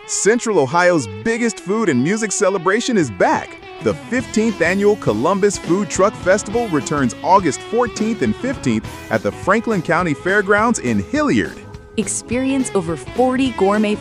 Central Ohio's biggest food and music celebration is back. The 15th annual Columbus Food Truck Festival returns August 14th and 15th at the Franklin County Fairgrounds in Hilliard. Experience over 40 gourmet